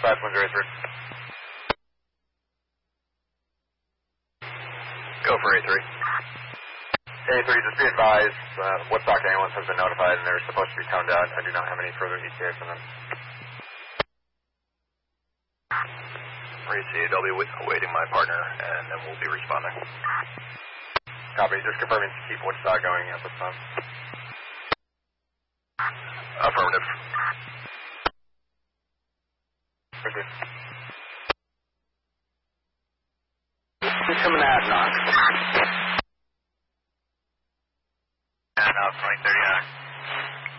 5103. Go for A3. A3, just be advised, Woodstock ambulance has been notified and they're supposed to be toned out. I do not have any further ETA from them. CAW awaiting my partner, and then we'll be responding. Copy, just confirming to keep Woodstock going at this time. Affirmative. Proceed. Who's coming at Knox?